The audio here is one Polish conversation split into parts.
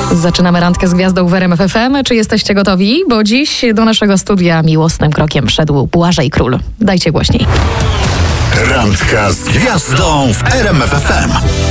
Zaczynamy randkę z gwiazdą w RMF FM. Czy jesteście gotowi? Bo dziś do naszego studia miłosnym krokiem wszedł Błażej Król. Dajcie głośniej. Randka z gwiazdą w RMF FM.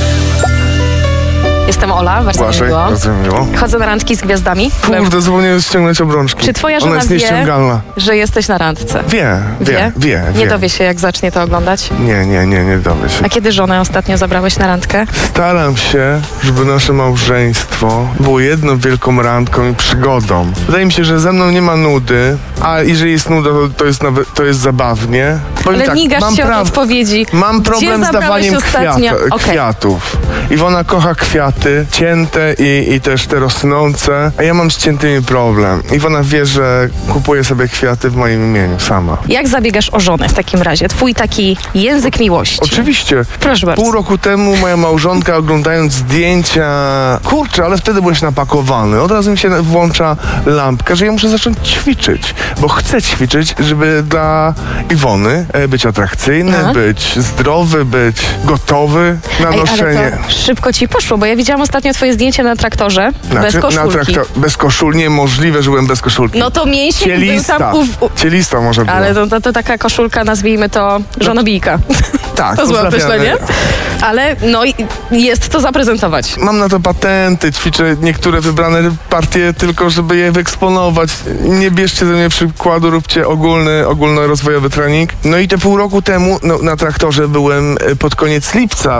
Jestem Ola, bardzo miło. Bardzo miło. Chodzę na randki z gwiazdami. Kurde, zapomniałem ściągnąć obrączki. Czy twoja Ona żona jest wie, nieściągalna. że jesteś na randce? Wie. Nie dowie się, jak zacznie to oglądać? Nie dowie się. A kiedy żonę ostatnio zabrałeś na randkę? Staram się, żeby nasze małżeństwo było jedną wielką randką i przygodą. Wydaje mi się, że ze mną nie ma nudy, a jeżeli jest nuda, to jest zabawnie. Powiem Ale tak, nigasz się od odpowiedzi. Mam problem z dawaniem kwiatów. Iwona kocha kwiaty, cięte i też te rosnące, a ja mam z ciętymi problem. Iwona wie, że kupuję sobie kwiaty w moim imieniu sama. Jak zabiegasz o żonę w takim razie? Twój taki język miłości. Oczywiście. Proszę bardzo. Pół roku temu moja małżonka, oglądając zdjęcia, kurczę, ale wtedy byłeś napakowany. Od razu mi się włącza lampka, że ja muszę zacząć ćwiczyć, bo chcę ćwiczyć, żeby dla Iwony być atrakcyjny, być zdrowy, być gotowy na noszenie. Ale to szybko ci poszło, bo ja widziałam ostatnio twoje zdjęcie na traktorze bez koszulki. Bez koszulki, niemożliwe, że byłem bez koszulki. No to mięsień Cielista. był tam... Cielista może była. Ale to taka koszulka, nazwijmy to żonobijka. Tak, to złe określenie. Ale no jest to zaprezentować. Mam na to patenty, ćwiczę niektóre wybrane partie tylko, żeby je wyeksponować. Nie bierzcie ze mnie przykładu, róbcie ogólnorozwojowy trening. No i te pół roku temu na traktorze byłem pod koniec lipca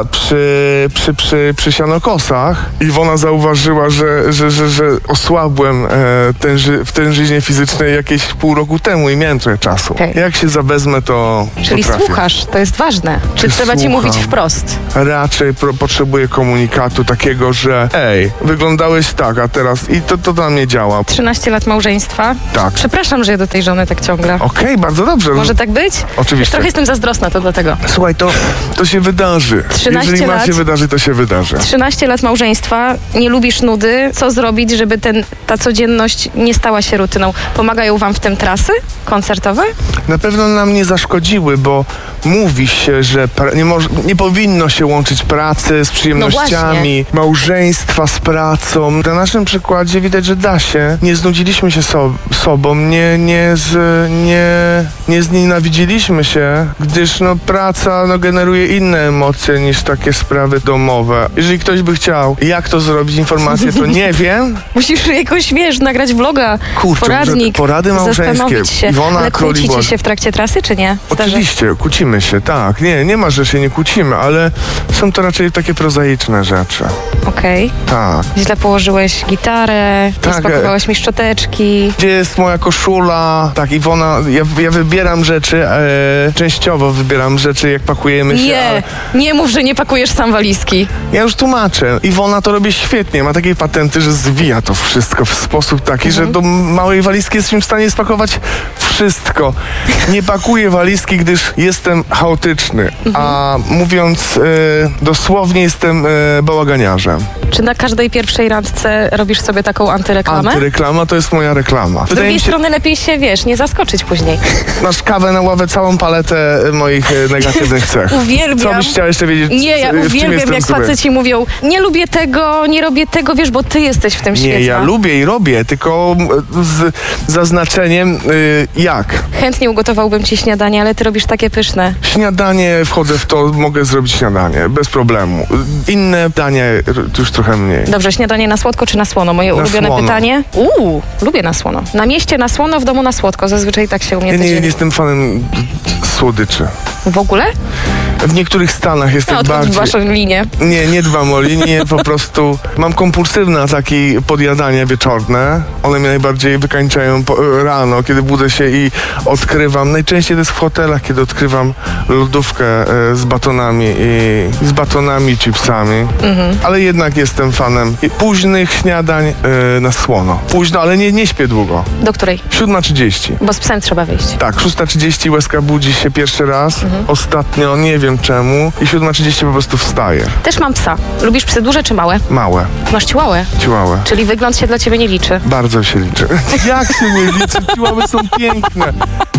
przy sianokosach. Iwona zauważyła, że osłabłem w tężyźnie fizycznej jakieś pół roku temu i miałem trochę czasu. Okay. Jak się zawezmę, to Czyli potrafię. Słuchasz, to jest ważne. Czy trzeba ci mówić wprost? Raczej potrzebuję komunikatu takiego, że wyglądałeś tak, a teraz i to dla mnie działa. 13 lat małżeństwa. Tak. Przepraszam, że ja do tej żony tak ciągle. Okej, bardzo dobrze. Może tak być? Oczywiście. Trochę jestem zazdrosna, to dlatego. Słuchaj, to się wydarzy. 13 Jeżeli lat, ma się wydarzy, to się wydarzy. 13 lat małżeństwa, nie lubisz nudy. Co zrobić, żeby ta codzienność nie stała się rutyną? Pomagają wam w tym trasy koncertowe? Na pewno nam nie zaszkodziły, bo mówi się, że nie powinno się łączyć pracy z przyjemnościami, małżeństwa z pracą. Na naszym przykładzie widać, że da się. Nie znudziliśmy się sobą, nie znienawidziliśmy się, gdyż praca generuje inne emocje niż takie sprawy domowe. Jeżeli ktoś by chciał, jak to zrobić, informację, to nie wiem. Musisz jakoś, nagrać vloga, poradnik, porady małżeńskie. Się. Ale kłócicie się w trakcie trasy, czy nie? Oczywiście, kłócimy się, tak. Nie ma, że się nie kłócimy, ale są to raczej takie prozaiczne rzeczy. Okej. Tak. Źle położyłeś gitarę, nie spakowałeś mi szczoteczki. Gdzie jest moja koszula? Tak, Iwona, ja wybieram rzeczy, częściowo wybieram rzeczy, jak pakujemy się. Nie mów, że nie pakujesz sam walizki. Ja już tłumaczę. Iwona to robi świetnie. Ma takie patenty, że zwija to wszystko w sposób taki, że do małej walizki jesteśmy w stanie spakować wszystko. Nie pakuję walizki, gdyż jestem chaotyczny. A mówiąc dosłownie, jestem bałaganiarzem. Czy na każdej pierwszej randce robisz sobie taką antyreklamę? Antyreklama to jest moja reklama. Z drugiej strony lepiej się, nie zaskoczyć później. Masz kawę na ławę, całą paletę moich negatywnych cech. Uwielbiam. Co byś chciała jeszcze wiedzieć? Nie, ja uwielbiam, jak faceci mówią, nie lubię tego, nie robię tego, bo ty jesteś w tym świecie. Nie, ja lubię i robię, tylko z zaznaczeniem jak. Chętnie ugotowałbym ci śniadanie, ale ty robisz takie pyszne. Śniadanie, wchodzę w to, mogę zrobić śniadanie, bez problemu. Inne danie już trochę mniej. Dobrze, śniadanie na słodko czy na słono? Moje ulubione pytanie. Lubię na słono. Na mieście na słono, w domu na słodko. Zazwyczaj tak się u mnie Ja nie jestem fanem słodyczy. W ogóle? W niektórych stanach jestem bardziej... dbasz o linię. Nie dbam o linię, po prostu mam kompulsywne ataki podjadania wieczorne. One mnie najbardziej wykańczają rano, kiedy budzę się i odkrywam. Najczęściej to jest w hotelach, kiedy odkrywam lodówkę z batonami i chipsami. Ale jednak jestem fanem późnych śniadań na słono. Późno, ale nie śpię długo. Do której? 7:30. Bo z psem trzeba wyjść. Tak, 6:30 Łezka budzi się pierwszy raz. Ostatnio nie wiem czemu i 7:30 po prostu wstaje. Też mam psa. Lubisz psy duże czy małe? Małe. Masz ciłałę? Ciłałę. Czyli wygląd się dla ciebie nie liczy? Bardzo się liczy. Jak się nie liczy? Ciłały są piękne.